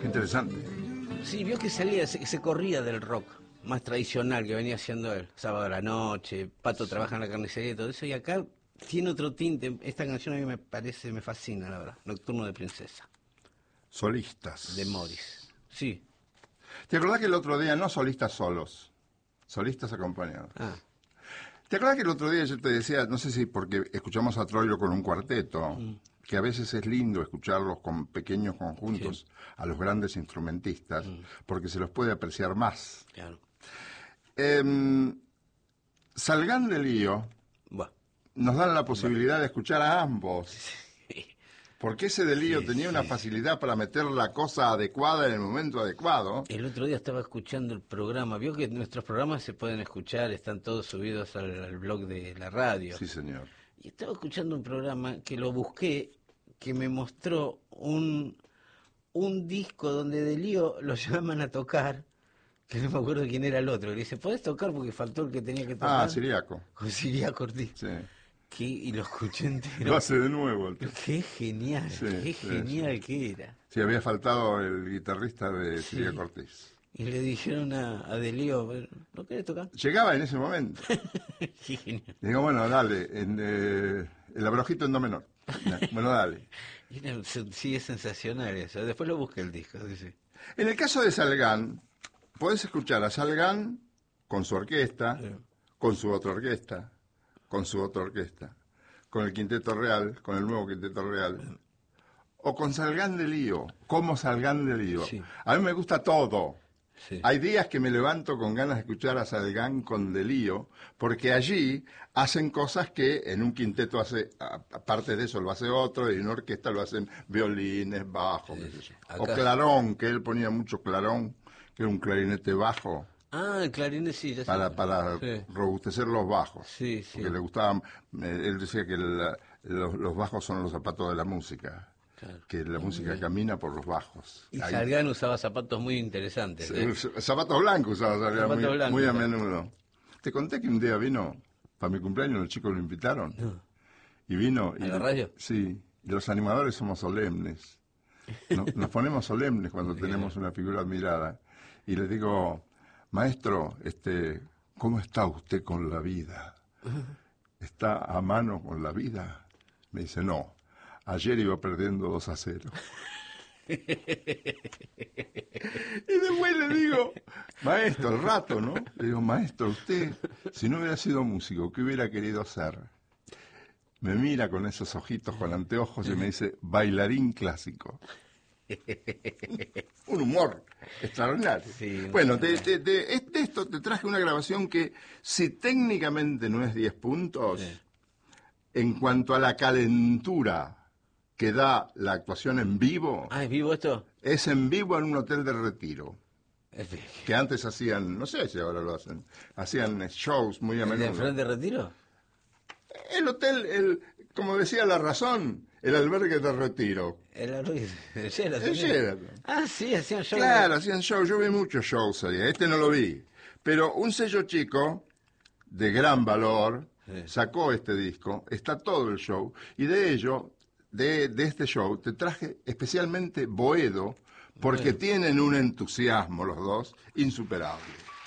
interesante. Sí, vio que salía, se corría del rock más tradicional que venía haciendo él. Sábado a la noche, Pato trabaja en la carnicería y todo eso. Y acá tiene otro tinte. Esta canción a mí me fascina, la verdad. Nocturno de Princesa, de Solistas. Morris. Sí. ¿Te acordás que el otro día, no solistas solos, solistas acompañados? Ah, ¿Te acordás que el otro día yo te decía, no sé si porque escuchamos a Troilo con un cuarteto, que a veces es lindo escucharlos con pequeños conjuntos a los grandes instrumentistas, porque se los puede apreciar más. claro. Salgan de Lío Bueno. nos dan la posibilidad de escuchar a ambos. Porque ese de Lío tenía una sí. facilidad para meter la cosa adecuada en el momento adecuado. El otro día estaba escuchando el programa. Vio que nuestros programas se pueden escuchar, están todos subidos al blog de la radio. Sí, señor. Y estaba escuchando un programa que lo busqué, que me mostró un disco donde de Lío lo llaman a tocar, que no me acuerdo quién era el otro. Le dice, ¿podés tocar? Porque faltó el que tenía que tocar. Ah, Siriaco. Con Siriaco Ortiz. Sí. Y lo escuché entero. Lo hace de nuevo. Qué genial, Sí, qué sí, genial sí. que era. Sí, había faltado el guitarrista de Siriaco Ortiz. Y le dijeron a De Lío, ¿no querés tocar? Llegaba en ese momento. Qué genial. Digo, bueno, dale, el abrojito en do menor. Bueno, dale. Sí, es sensacional eso. Después lo busqué el disco. Dice. En el caso de Salgán, podés escuchar a Salgán con su orquesta, con su otra orquesta, con su otra orquesta, con el Quinteto Real, con el nuevo Quinteto Real, o con Salgán de Lío, como Salgán de Lío. Sí. A mí me gusta todo. Sí. Hay días que me levanto con ganas de escuchar a Salgán con De Lío, porque allí hacen cosas que en un quinteto hace, aparte de eso lo hace otro, y en una orquesta lo hacen violines, bajos, qué sé yo. O clarón, que él ponía mucho clarón, que era un clarinete bajo. Ah, el clarinete sí, ya Para sí. robustecer los bajos. Sí, sí. Porque le gustaban, él decía que los bajos son los zapatos de la música. Claro. Que la música camina por los bajos. Y Salgán usaba zapatos muy interesantes. Zapatos blancos usaba Salgán muy a claro. menudo. Te conté que un día vino, para mi cumpleaños los chicos lo invitaron. No. Y vino. ¿A la radio? Sí, y los animadores somos solemnes. Nos ponemos solemnes cuando tenemos una figura admirada. Y le digo, maestro, ¿cómo está usted con la vida? ¿Está a mano con la vida? Me dice, no. Ayer iba perdiendo 2-0. Y después le digo, maestro, al rato, ¿no? Le digo, maestro, usted, si no hubiera sido músico, ¿qué hubiera querido ser? Me mira con esos ojitos, con anteojos, y me dice, bailarín clásico. Un humor extraordinario. Sí, bueno, de esto te traje una grabación que, si técnicamente no es 10 puntos, en cuanto a la calentura que da la actuación en vivo. Ah, ¿es vivo esto? Es en vivo en un hotel de Retiro. Que antes hacían, no sé si ahora lo hacen, hacían shows muy a menudo. ¿El Frente de Retiro? El hotel, como decía La Razón, el albergue de Retiro. El Sheraton. El Sheraton. Ah, sí, hacían shows. Claro, hacían shows. Yo vi muchos shows ahí. Este no lo vi. Pero un sello chico, de gran valor, sacó este disco. Está todo el show. Y de ello, de este show, te traje especialmente Boedo, porque tienen un entusiasmo los dos insuperable.